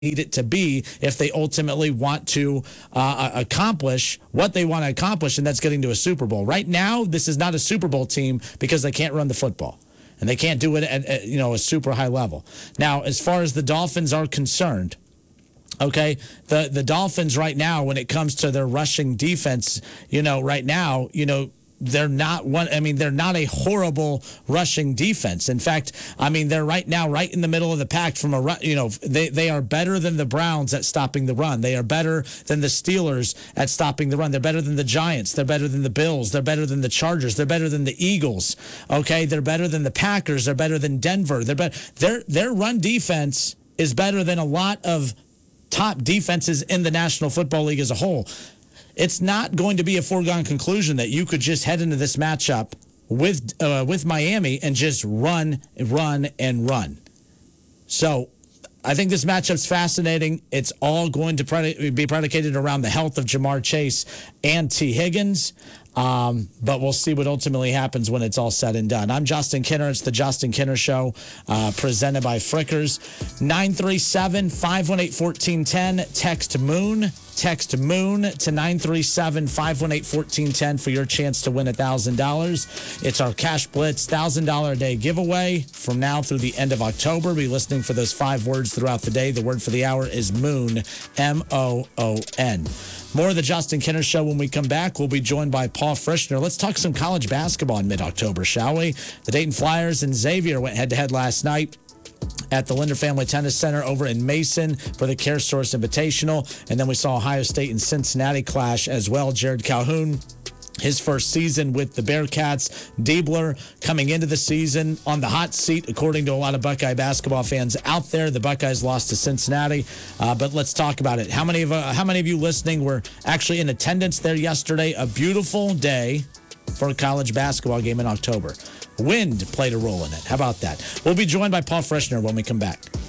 need it to be if they ultimately want to accomplish what they want to accomplish, and that's getting to a Super Bowl. Right now, this is not a Super Bowl team because they can't run the football, and they can't do it at a super high level. Now, as far as the Dolphins are concerned, okay, the Dolphins right now, when it comes to their rushing defense, right now, they're not they're not a horrible rushing defense. In fact, they're right now right in the middle of the pack from they are better than the Browns at stopping the run. They are better than the Steelers at stopping the run. They're better than the Giants. They're better than the Bills. They're better than the Chargers. They're better than the Eagles. Okay, they're better than the Packers. They're better than Denver. Their run defense is better than a lot of top defenses in the National Football League as a whole. It's not going to be a foregone conclusion that you could just head into this matchup with Miami and just run. So I think this matchup's fascinating. It's all going to be predicated around the health of Jamar Chase and T. Higgins. But we'll see what ultimately happens when it's all said and done. I'm Justin Kinner. It's the Justin Kinner Show, presented by Frickers. 937-518-1410. Text MOON. Text MOON to 937-518-1410 for your chance to win $1,000. It's our Cash Blitz $1,000 a day giveaway from now through the end of October. Be listening for those 5 words throughout the day. The word for the hour is MOON, M-O-O-N. More of the Justin Kinner Show when we come back. We'll be joined by Paul Frischner. Let's talk some college basketball in mid-October, shall we? The Dayton Flyers and Xavier went head-to-head last night at the Linder Family Tennis Center over in Mason for the CareSource Invitational. And then we saw Ohio State and Cincinnati clash as well. Jared Calhoun, his first season with the Bearcats. Diebler coming into the season on the hot seat, according to a lot of Buckeye basketball fans out there. The Buckeyes lost to Cincinnati, but let's talk about it. How many of you listening were actually in attendance there yesterday? A beautiful day for a college basketball game in October. Wind played a role in it. How about that? We'll be joined by Paul Frischner when we come back.